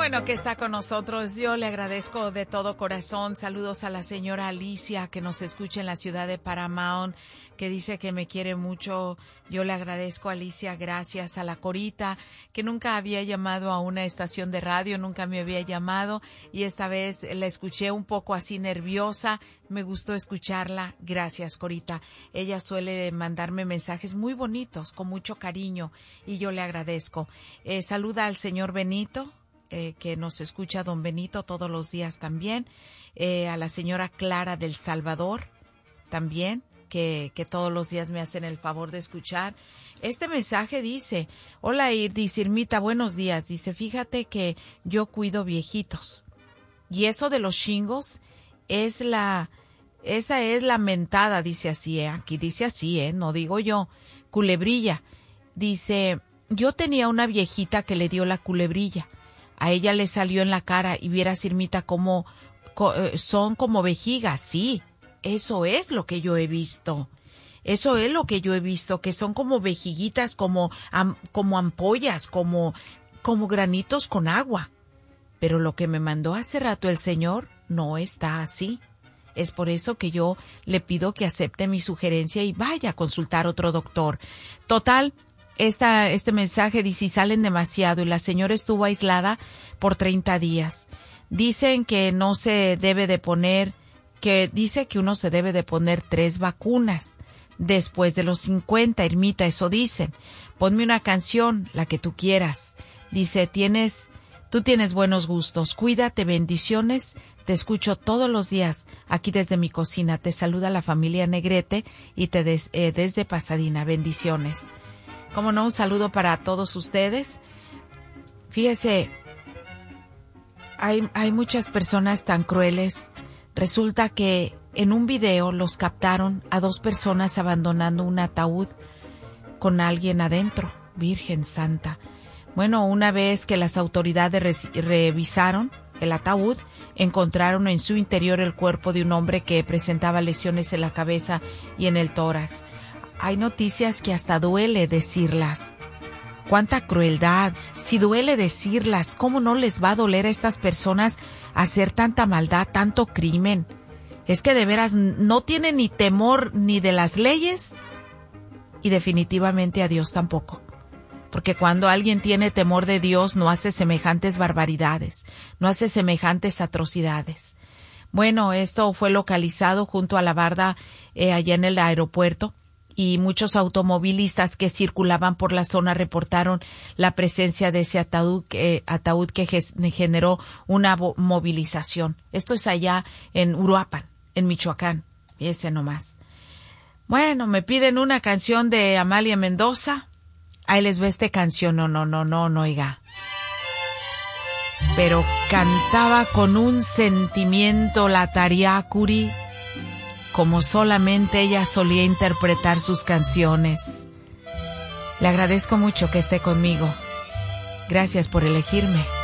bueno que está con nosotros. Yo le agradezco de todo corazón. Saludos a la señora Alicia, que nos escucha en la ciudad de Paramount, que dice que me quiere mucho. Yo le agradezco, Alicia, gracias. A la Corita, que nunca había llamado a una estación de radio, nunca me había llamado, y esta vez la escuché un poco así nerviosa. Me gustó escucharla. Gracias, Corita. Ella suele mandarme mensajes muy bonitos, con mucho cariño, y yo le agradezco. Saluda al señor Benito, que nos escucha, don Benito, todos los días también. A la señora Clara del Salvador, también, que todos los días me hacen el favor de escuchar. Este mensaje dice: hola, dice Irmita, buenos días. Dice, fíjate que yo cuido viejitos. Y eso de los shingles esa es la mentada, dice así, aquí dice así, no digo yo, culebrilla. Dice, yo tenía una viejita que le dio la culebrilla. A ella le salió en la cara, y vieras, Irmita, como son como vejigas. Sí, eso es lo que yo he visto. Eso es lo que yo he visto, que son como vejiguitas, como ampollas, como granitos con agua. Pero lo que me mandó hace rato el señor no está así. Es por eso que yo le pido que acepte mi sugerencia y vaya a consultar otro doctor. Total, este mensaje dice, salen demasiado, y la señora estuvo aislada por 30 días. Dicen que no se debe de poner, dice que uno se debe de poner 3 vacunas después de los 50, Irmita, eso dicen. Ponme una canción, la que tú quieras. Dice, tú tienes buenos gustos, cuídate, bendiciones, te escucho todos los días aquí desde mi cocina. Te saluda la familia Negrete y desde Pasadena, bendiciones. Como no, un saludo para todos ustedes. Fíjese, hay muchas personas tan crueles. Resulta que en un video los captaron a 2 personas abandonando un ataúd con alguien adentro. Virgen Santa. Bueno, una vez que las autoridades revisaron el ataúd, encontraron en su interior el cuerpo de un hombre que presentaba lesiones en la cabeza y en el tórax. Hay noticias que hasta duele decirlas. ¡Cuánta crueldad! Si duele decirlas, ¿cómo no les va a doler a estas personas hacer tanta maldad, tanto crimen? Es que de veras no tienen ni temor ni de las leyes, y definitivamente a Dios tampoco. Porque cuando alguien tiene temor de Dios no hace semejantes barbaridades, no hace semejantes atrocidades. Bueno, esto fue localizado junto a la barda allá en el aeropuerto, y muchos automovilistas que circulaban por la zona reportaron la presencia de ese ataúd que generó una movilización. Esto es allá en Uruapan, en Michoacán. Ese nomás. Bueno, me piden una canción de Amalia Mendoza. Ahí les va esta canción. No, oiga. Pero cantaba con un sentimiento la Tariacuri, como solamente ella solía interpretar sus canciones. Le agradezco mucho que esté conmigo. Gracias por elegirme.